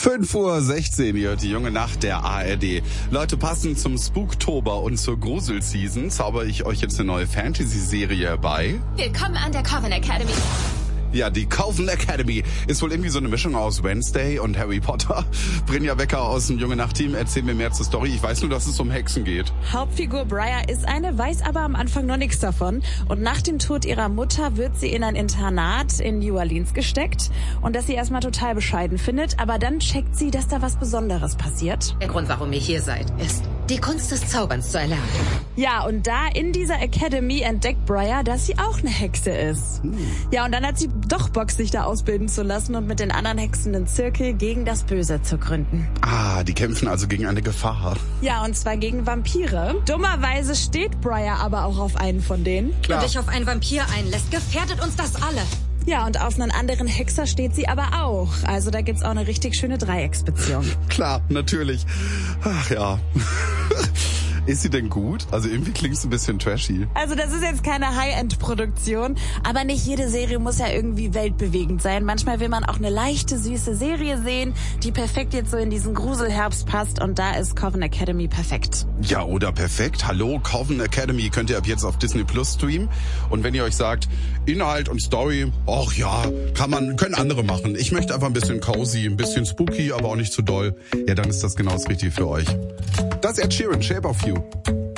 5:16 Uhr, hier die junge Nacht der ARD. Leute, passend zum Spooktober und zur Gruselseason zauber ich euch jetzt eine neue Fantasy-Serie bei. Willkommen an der Coven Academy. Ja, die Coven Academy ist wohl irgendwie so eine Mischung aus Wednesday und Harry Potter. Brynja Becker aus dem Junge Nacht-Team, erzähl mir mehr zur Story. Ich weiß nur, dass es um Hexen geht. Hauptfigur Briar ist eine, weiß aber am Anfang noch nichts davon. Und nach dem Tod ihrer Mutter wird sie in ein Internat in New Orleans gesteckt. Und das sie erstmal total bescheiden findet. Aber dann checkt sie, dass da was Besonderes passiert. Der Grund, warum ihr hier seid, ist, die Kunst des Zauberns zu erlernen. Ja, und da in dieser Academy entdeckt Briar, dass sie auch eine Hexe ist. Ja, und dann hat sie doch Bock, sich da ausbilden zu lassen und mit den anderen Hexen einen Zirkel gegen das Böse zu gründen. Ah, die kämpfen also gegen eine Gefahr. Ja, und zwar gegen Vampire. Dummerweise steht Briar aber auch auf einen von denen. Klar. Wer dich auf einen Vampir einlässt, gefährdet uns das alle. Ja, und auf einen anderen Hexer steht sie aber auch. Also da gibt's auch eine richtig schöne Dreiecksbeziehung. Klar, natürlich. Ach ja. Ist sie denn gut? Also irgendwie klingt es ein bisschen trashy. Also das ist jetzt keine High-End-Produktion, aber nicht jede Serie muss ja irgendwie weltbewegend sein. Manchmal will man auch eine leichte, süße Serie sehen, die perfekt jetzt so in diesen Gruselherbst passt, und da ist Coven Academy perfekt. Ja, oder perfekt. Hallo, Coven Academy könnt ihr ab jetzt auf Disney Plus streamen. Und wenn ihr euch sagt, Inhalt und Story, ach ja, können andere machen. Ich möchte einfach ein bisschen cozy, ein bisschen spooky, aber auch nicht zu doll. Ja, dann ist das genau das Richtige für euch. Das ist Ed Sheeran, Shape of You.